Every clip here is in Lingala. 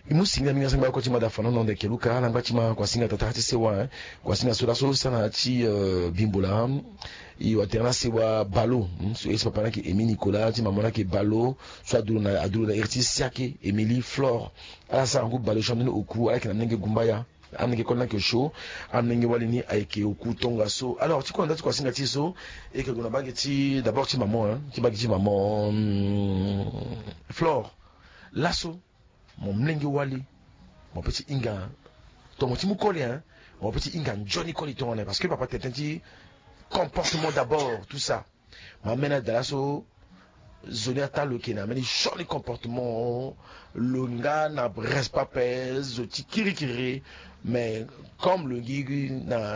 imusinga minga sanga ko chima da fana non de keluka na ngachima kwa singa tatati sewa kwa singa sola so sana chi bimbola i waterna sewa balo so es papa ki Emi Nicolas ti mamona ki balo so aduna artiste yake Emily Flore ala sa ngu balo chamene oku ala ki na nenge gumbaya amnenge konna ke show amnenge walini aike oku tonga so alors tu connais quoi singa ti so et que gona bangi ti d'abord ti maman ti bangi ti maman Flore lasso mon mlengi wali mon petit inga ton petit moukoli hein mon petit inga Johnny Coli ton parce que papa t'es un petit comportement d'abord tout ça ma mena dalaso zone ata le kena mais Johnny comportement le gars n'a reste pas pèse ti kirikiri mais comme le gigi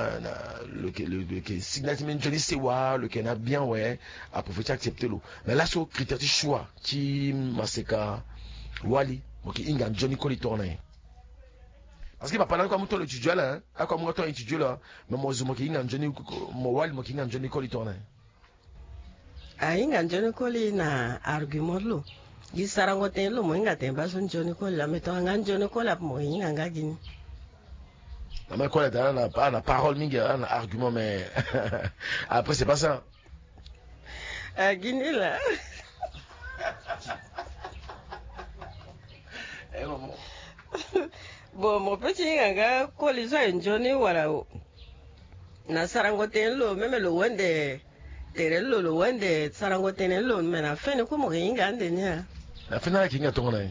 le signal Johnny Sewa le kena bien ouais a profiter accepter l'eau mais là so critère du choix ti maseka wali moki inga Johnny Coli tourné parce que papa là comme toi étudiant là hein comme toi étudiant là mais moi je moki inga Johnny mo wali moki inga Johnny Coli tourné inga Johnny Coli na argument lo gisarango ten lo mo inga temba son Johnny Coli la meto nga Johnny Coli mo inga ngagini la mais quoi là na parole minga na argument mais après c'est pas ça gini là maman bon mon petit nganga Coli so Johnny wala na sarango ten lo même lo wende terelo lo wende sarango ten lo mais na fene ko mo inga andenya la fena ki nga tongona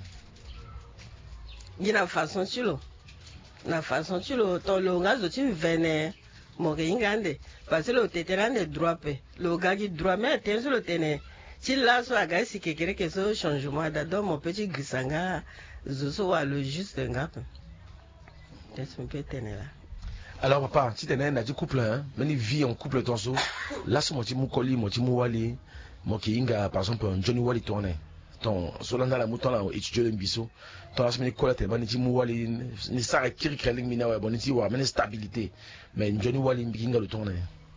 gina façon chulo na façon chulo to lo ngazo ti vene mo inga ande parce que lo teterande droit pe lo gagi droit mais ten so lo tene ti la so aga si kekere ke so changement da do mon petit grisanga zo so wa le juste ngap c'est un peu tenela. Alors papa si t'es un couple hein mais vie en couple ton so là so mo ti mukoli mo ti muwali mo ki inga par exemple un Johnny Wali tourné ton solanda la mouton là étudier le biso ton la semaine kola te bani ti muwali ni sa kiri kreling mina wa bon ti wa mais stabilité mais Johnny Wali mbinga le tourné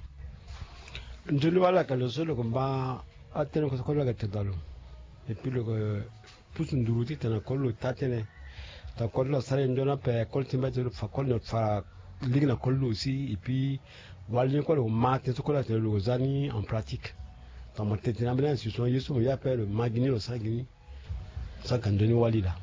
Johnny Wali ka le solo komba atene ko ko la tedalo et puis le pousse nduruti tena kollo tatene ta kollo sare ndona pe koltimba de fa kollo fa ligna kollo aussi et puis wali ko le mate to kola te lo zani en pratique dans mon tête na bien sur yeso ya pe le magini o sagini ça quand Johnny Wali là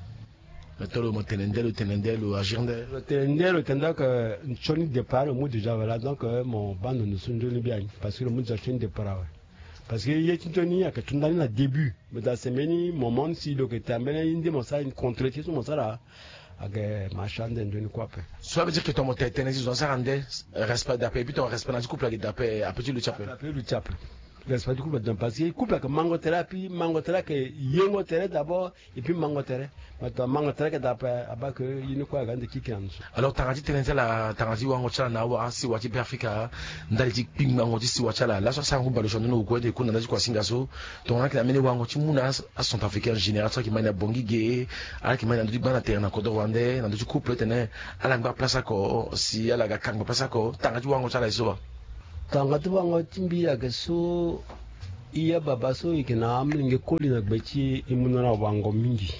le mo tenendelo agirnde le tenendelo tenda que Johnny départ au mot déjà voilà donc mon bande ne sont Johnny bien parce que le mot Johnny départ ouais. Parce que y a Tintoni à que tu n'as début mais dans ces many moments si donc tu as mené une démonstration une contre sur mon ça là avec machin de quoi peu ça veut dire que ton moteur tennis on s'est rendu respect d'après puis ton respect dans du couple d'après après tu le chapel respect du couple d'un parce que couple que mangothérapie que yengothérapie d'abord et puis mangothérapie mais ton mangothérapie d'après après que il ne quoi grande qui en dessous alors tangaji tenenza la tangaji wango chala na wa si wati Afrika ndali ji ping mango ji si wachala la so sa ngumba lo shono ko de kuna ndaji kwa singa so ton na mene wango ti muna a sont africain général ça qui mena bongi ge ala qui mena ndudi bana terre na ko do rwandais na ndudi couple tene ala ngba place ko si ala ga kanga place ko tangaji wango chala iso tangati wango timbi ya keso iya baba so ikena amlinge koli na gbechi imunona wango mingi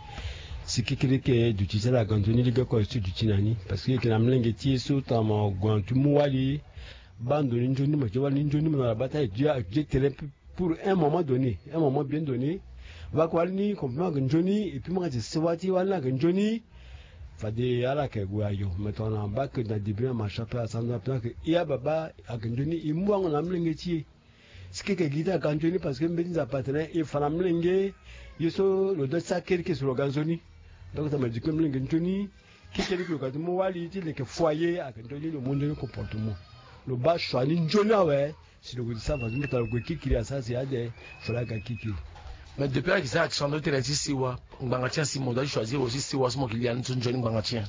sikikirike duti la gantoni liga ko stu duti nani parce que ikena amlinge ti so tama gwantu muwali bando ninjoni ma jowa ninjoni na la bataille Dieu terrain pour un moment donné un moment bien donné va ko ni complètement ganjoni et puis moi je sewati wala ganjoni fade ala ke guayo metona bak na dibia machape asanda plan que iya baba aganjoni imwango na mlenge ti sikike gita ganjoni parce que mbedi za partenaire et fana mlenge yeso le de saker ke sur le ganjoni donc ça me dit que mlenge njoni qui keli ko ka mo wali ti le ke foyer aganjoni le monde comportement le ba shwani njoni awe si le ça va mettre le kikiri asasi ade fala ka kikiri. Mais depuis que ça Alexandre Terenzi Siwa, Bangatien Simon doit choisir aussi Siwa Smo Kilian Johnny Bangatien.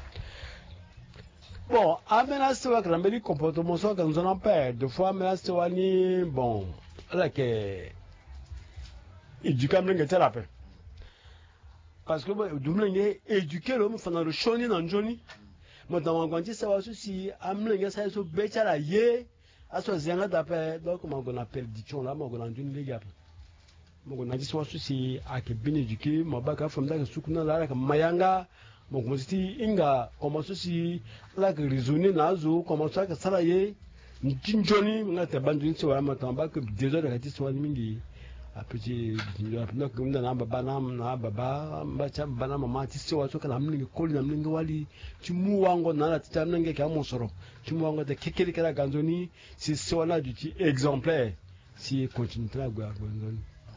Bon, amena Siwa quand même comportement ça quand on en perd. Deux fois amena Siwa ni bon, là que éduquer mlingue tel appel. Parce que du mlingue éduquer l'homme fana le choni dans Johnny. Moi dans mon ganti ça va aussi amlingue ça so becha la ye, aso zenga d'appel donc on appelle dichon là, on a Johnny les gars. mo na jisi wasu si ake bini jiki mo ba ka famda ka sukuna la ka mayanga mo ko si inga ko mo si la ka rizuni na zo ko mo ka sala ye njinjoni ngata bandu nsi wa ma tamba ka dezo da ka tisi wani mingi apeti na kumda na baba mbacha bana mama tisi wa soka na mlingi koli na mlingi wali chimu wango na la tita mlingi ka mo soro chimu wango de kekeli kala ganzoni si sona du exemplaire si continue tra gwa ganzoni.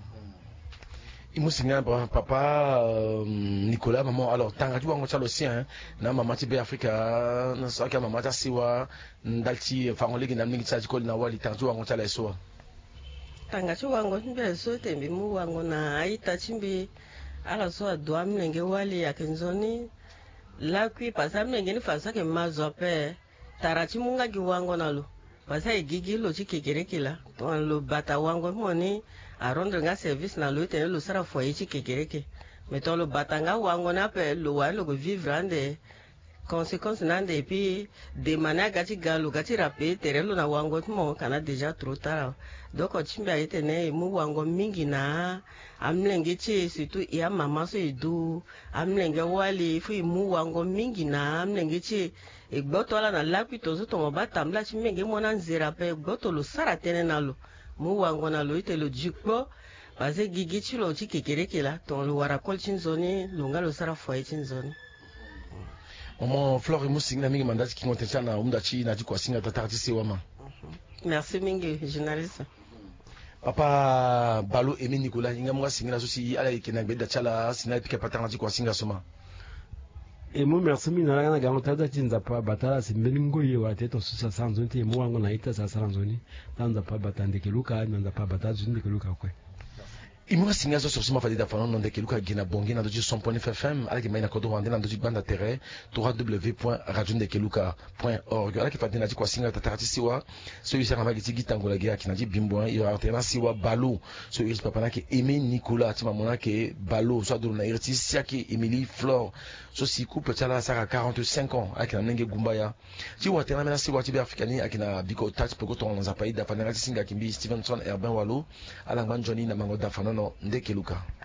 Imusinga papa Nicolas maman alors tanga tu wango chalo sien na mama ti be Afrika na saka mama ta siwa ndalti fangolegi na mlingi tsaji koli na wali tanga tu wango chala eswa tanga chi wango mbe so tembi mu wango na aita chimbi ala so adwa mlenge wali yakenzoni la kui pasa mlenge ni fasa ke mazo pe tarachi munga gi wango na lo pasa igigi lo chi kekerekela to lo bata wango moni arondo nga service na lo tene lo sara foye chi kekereke meto lo bata nga wango na pe lo wa lo go vivre ande conséquence nande puis de mana gati galo gati rape terelo na wango mo kana déjà trop tard donc chimbe ayetene mu wango mingi na amlenge chi surtout ya mama so edu amlenge wali fu mu wango mingi na amlenge chi egboto ala na lapi tozo to mobata mla chi menge mona nzera pe egboto lo sara tene na lo mu wango na lo ite lo jikpo baze gigi chi lo chi kekerekela to lo wara kol chinzoni lo ngalo sara foye chinzoni. Maman Flore Musinga mingi mandati ki ngotencha na umdachi na jikwa singa tatarati se wama. Merci mingi journaliste. Papa Balo Emi Nicolas inga mga singa susi ala ikena beda chala sina pika patanga jikwa singa soma. Mo merci mingi na na gango tada tinza pa batala simbelingo ye wa teto susa sanzoni mo wango na ita sa sanzoni tanza pa batande keluka nanza pa batazu ndike luka kwe. Imunga singa zo sur fadi da fanon ndeke luka gina bongi na doji 100.9 FM ala ki maina kodo wande na doji banda terre www.radiondekeluka.org ala ki fadi na jikwa singa tatarati siwa so yisa kama giti gitangola gea ki na ji bimbo yo altena siwa Balo so iris papa na ke Aimé Nicolas tima mona ke Balo so adolo na irti siaki Emily Flore so si couple chala saka 45 ans ala ki na nenge gumbaya ti watena mena siwa ti be afrikani aki na biko touch poko to nza paida fanera singa kimbi Stevenson Urban Walo ala ngban Johnny na mango da fanon ndeke luka.